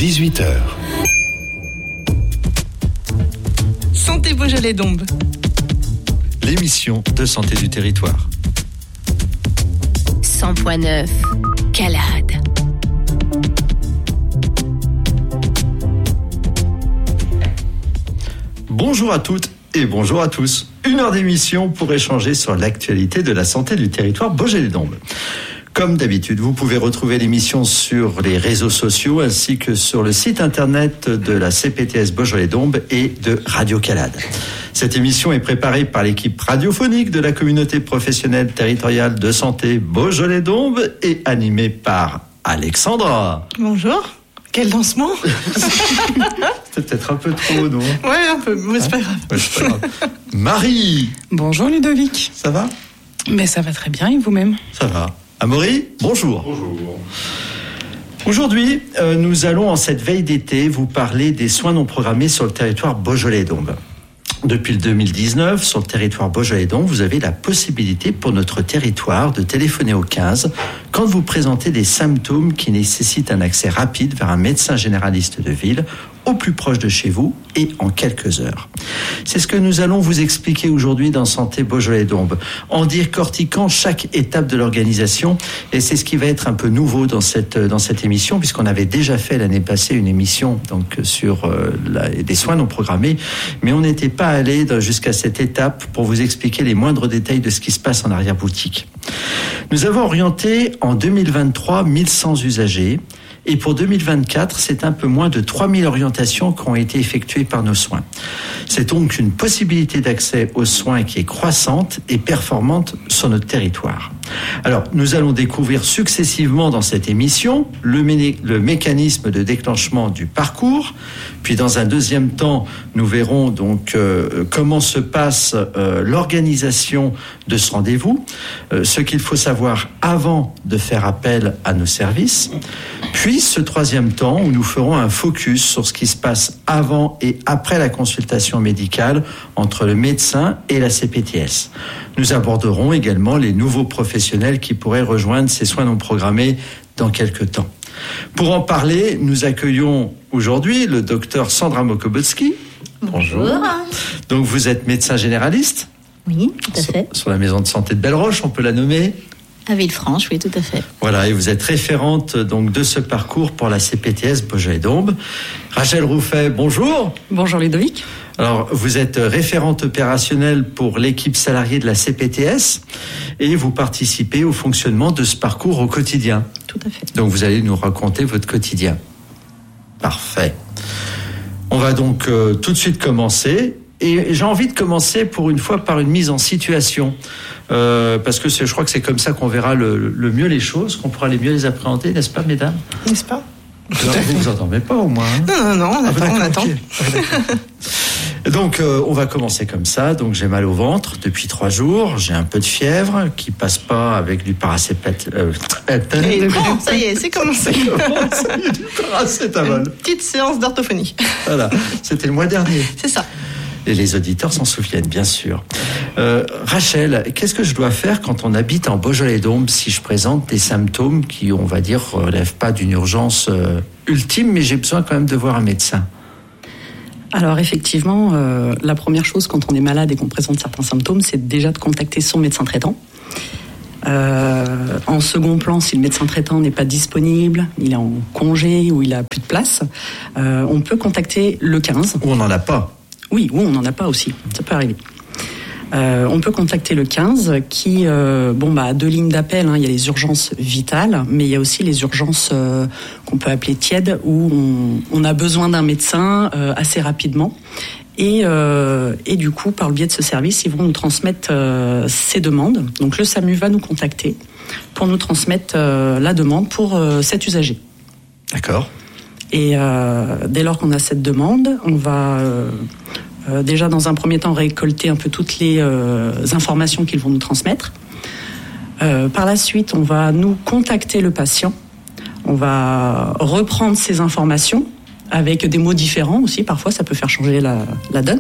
18h. Santé Beaujolais-Dombes. L'émission de santé du territoire. 100.9 Calade. Bonjour à toutes et bonjour à tous. Une heure d'émission pour échanger sur l'actualité de la santé du territoire Beaujolais-Dombes. Comme d'habitude, vous pouvez retrouver l'émission sur les réseaux sociaux ainsi que sur le site internet de la CPTS Beaujolais-Dombes et de Radio Calade. Cette émission est préparée par l'équipe radiophonique de la communauté professionnelle territoriale de santé Beaujolais-Dombes et animée par Alexandra. Bonjour. Quel lancement. C'était peut-être un peu trop, non ? Ouais, un peu, mais c'est pas grave. Ouais, c'est pas grave. Marie. Bonjour Ludovic. Ça va ? Mais ça va très bien et vous-même ? Ça va. Amaury, bonjour. Bonjour. Aujourd'hui, nous allons en cette veille d'été vous parler des soins non programmés sur le territoire Beaujolais-Dombes. Depuis le 2019, sur le territoire Beaujolais-Dombes, vous avez la possibilité pour notre territoire de téléphoner au 15 quand vous présentez des symptômes qui nécessitent un accès rapide vers un médecin généraliste de ville au plus proche de chez vous et en quelques heures. C'est ce que nous allons vous expliquer aujourd'hui dans Santé Beaujolais-Dombes, en décortiquant chaque étape de l'organisation, et c'est ce qui va être un peu nouveau dans cette émission, puisqu'on avait déjà fait l'année passée une émission donc sur des soins non programmés, mais on n'était pas allé jusqu'à cette étape pour vous expliquer les moindres détails de ce qui se passe en arrière-boutique. Nous avons orienté en 2023 1100 usagers, et pour 2024, c'est un peu moins de 3000 orientations qui ont été effectuées par nos soins. C'est donc une possibilité d'accès aux soins qui est croissante et performante sur notre territoire. Alors, nous allons découvrir successivement dans cette émission le mécanisme de déclenchement du parcours. Puis, dans un deuxième temps, nous verrons donc comment se passe l'organisation de ce rendez-vous, ce qu'il faut savoir avant de faire appel à nos services. Puis, ce troisième temps où nous ferons un focus sur ce qui se passe avant et après la consultation médicale entre le médecin et la CPTS. Nous aborderons également les nouveaux professionnels qui pourraient rejoindre ces soins non programmés dans quelques temps. Pour en parler, nous accueillons aujourd'hui le docteur Sandra Mokobotski. Bonjour. Donc vous êtes médecin généraliste ? Oui, tout à fait. Sur la maison de santé de Belleroche, on peut la nommer ? À Villefranche, oui, tout à fait. Voilà, et vous êtes référente donc de ce parcours pour la CPTS Beaujolais-Dombes. Rachel Rouffet, bonjour. Bonjour Ludovic. Alors, vous êtes référente opérationnelle pour l'équipe salariée de la CPTS et vous participez au fonctionnement de ce parcours au quotidien. Tout à fait. Donc, vous allez nous raconter votre quotidien. Parfait. On va donc tout de suite commencer. Et j'ai envie de commencer pour une fois par une mise en situation. Parce que je crois que c'est comme ça qu'on verra le mieux les choses, qu'on pourra les mieux les appréhender, n'est-ce pas, mesdames ? N'est-ce pas ? Vous vous entendez pas au moins, hein ? Non, on attend. Okay. Donc, on va commencer comme ça. Donc, j'ai mal au ventre depuis 3 jours. J'ai un peu de fièvre qui passe pas avec du paracétamol. Bon, ça y est, c'est commencé. Du paracétamol. Une petite séance d'orthophonie. Voilà, c'était le mois dernier. C'est ça. Et les auditeurs s'en souviennent, bien sûr. Rachel, qu'est-ce que je dois faire quand on habite en Beaujolais-Dombes si je présente des symptômes qui, on va dire, relèvent pas d'une urgence ultime, mais j'ai besoin quand même de voir un médecin ? Alors effectivement, la première chose quand on est malade et qu'on présente certains symptômes, c'est déjà de contacter son médecin traitant. En second plan, si le médecin traitant n'est pas disponible, il est en congé ou il a plus de place, on peut contacter le 15. Ou on n'en a pas ? Oui, ou on n'en a pas aussi, ça peut arriver. On peut contacter le 15 qui a 2 lignes d'appel, hein. Il y a les urgences vitales, mais il y a aussi les urgences qu'on peut appeler tièdes, où on a besoin d'un médecin assez rapidement. Et du coup, par le biais de ce service, ils vont nous transmettre ces demandes. Donc le SAMU va nous contacter pour nous transmettre la demande pour cet usager. D'accord. Et dès lors qu'on a cette demande, on va déjà dans un premier temps récolter un peu toutes les informations qu'ils vont nous transmettre. Par la suite, on va nous contacter le patient. On va reprendre ces informations avec des mots différents aussi. Parfois, ça peut faire changer la donne.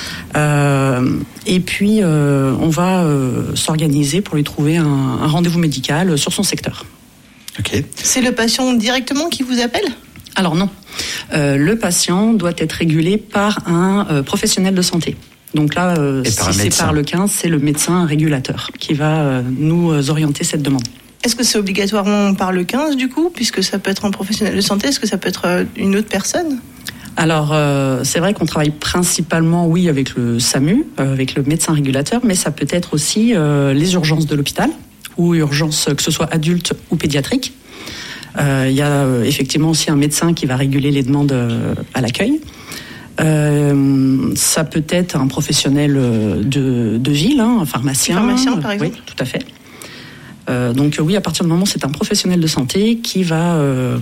Et puis, on va s'organiser pour lui trouver un rendez-vous médical sur son secteur. Ok. C'est le patient directement qui vous appelle ? Alors non, le patient doit être régulé par un professionnel de santé. Donc là, si c'est par le 15, c'est le médecin régulateur qui va nous orienter cette demande. Est-ce que c'est obligatoirement par le 15 du coup, puisque ça peut être un professionnel de santé? Est-ce que ça peut être une autre personne? Alors, c'est vrai qu'on travaille principalement, oui, avec le SAMU, avec le médecin régulateur, mais ça peut être aussi les urgences de l'hôpital, ou urgences, que ce soit adultes ou pédiatriques. Il y a effectivement aussi un médecin qui va réguler les demandes à l'accueil. Ça peut être un professionnel de ville, un pharmacien. Un pharmacien, par exemple. Oui, tout à fait. Donc oui, à partir du moment où c'est un professionnel de santé qui va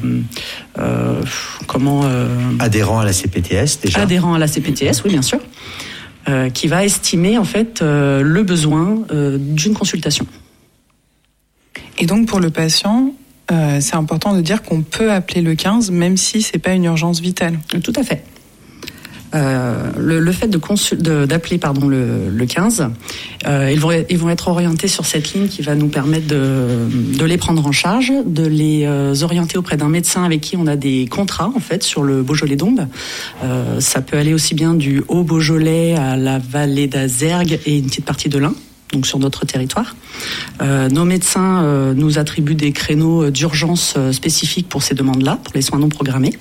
adhérent à la CPTS déjà. Adhérent à la CPTS, oui, bien sûr, qui va estimer en fait le besoin d'une consultation. Et donc pour le patient, c'est important de dire qu'on peut appeler le 15 même si c'est pas une urgence vitale. Tout à fait. Le fait d'appeler le 15, ils vont être orientés sur cette ligne qui va nous permettre de les prendre en charge, de les orienter auprès d'un médecin avec qui on a des contrats en fait sur le Beaujolais-Dombes. Ça peut aller aussi bien du Haut-Beaujolais à la vallée d'Azergues et une petite partie de l'Ain, donc sur notre territoire. Nos médecins nous attribuent des créneaux d'urgence spécifiques pour ces demandes-là, pour les soins non programmés.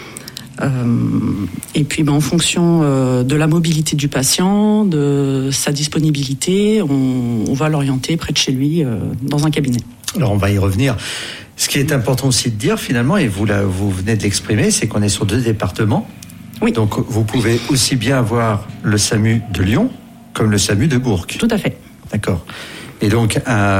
Et puis en fonction de la mobilité du patient, de sa disponibilité, on va l'orienter près de chez lui dans un cabinet. Alors on va y revenir. Ce qui est important aussi de dire finalement, et vous venez de l'exprimer, c'est qu'on est sur 2 départements. Oui. Donc vous pouvez aussi bien avoir le SAMU de Lyon comme le SAMU de Bourg. Tout à fait. D'accord. Et donc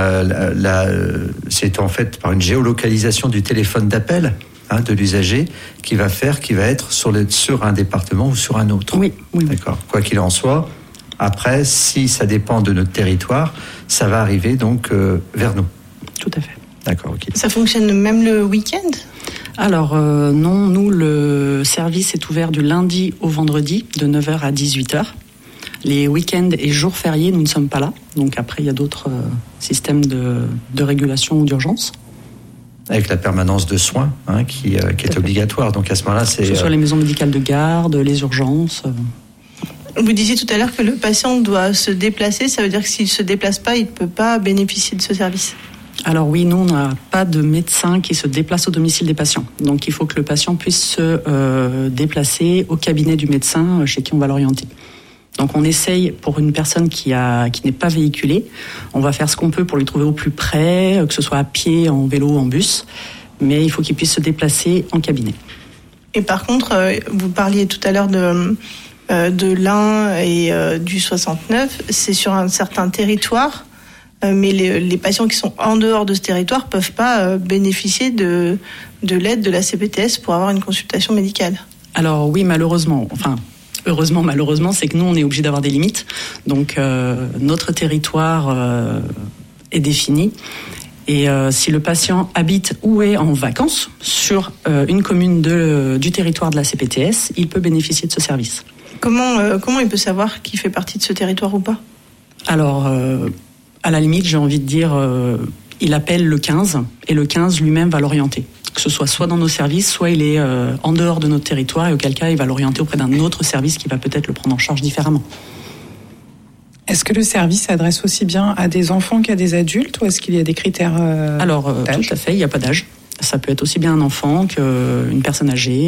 c'est en fait par une géolocalisation du téléphone d'appel de l'usager qui va être sur un département ou sur un autre. Oui. D'accord. Quoi qu'il en soit, après, si ça dépend de notre territoire, ça va arriver donc vers nous. Tout à fait. D'accord, ok. Ça fonctionne même le week-end? Alors non, nous le service est ouvert du lundi au vendredi de 9h à 18h. Les week-ends et jours fériés, nous ne sommes pas là. Donc après, il y a d'autres systèmes de régulation ou d'urgence. Avec la permanence de soins qui est obligatoire. Donc à ce moment-là, c'est... Que ce soit les maisons médicales de garde, les urgences. Vous disiez tout à l'heure que le patient doit se déplacer. Ça veut dire que s'il ne se déplace pas, il ne peut pas bénéficier de ce service? Alors oui, nous, on n'a pas de médecin qui se déplace au domicile des patients. Donc il faut que le patient puisse se déplacer au cabinet du médecin chez qui on va l'orienter. Donc on essaye, pour une personne qui n'est pas véhiculée, on va faire ce qu'on peut pour lui trouver au plus près, que ce soit à pied, en vélo, en bus, mais il faut qu'il puisse se déplacer en cabinet. Et par contre, vous parliez tout à l'heure de l'Ain et du 69, c'est sur un certain territoire, mais les patients qui sont en dehors de ce territoire ne peuvent pas bénéficier de l'aide de la CPTS pour avoir une consultation médicale. Alors oui, malheureusement, heureusement, malheureusement, c'est que nous, on est obligé d'avoir des limites. Donc, notre territoire est défini. Et si le patient habite ou est en vacances sur une commune du territoire de la CPTS, il peut bénéficier de ce service. Comment il peut savoir qu'il fait partie de ce territoire ou pas? Alors, à la limite, j'ai envie de dire, il appelle le 15 et le 15 lui-même va l'orienter. Que ce soit dans nos services, soit il est en dehors de notre territoire et auquel cas il va l'orienter auprès d'un autre service qui va peut-être le prendre en charge différemment. Est-ce que le service s'adresse aussi bien à des enfants qu'à des adultes ou est-ce qu'il y a des critères Alors, tout à fait, il n'y a pas d'âge. Ça peut être aussi bien un enfant qu'une personne âgée.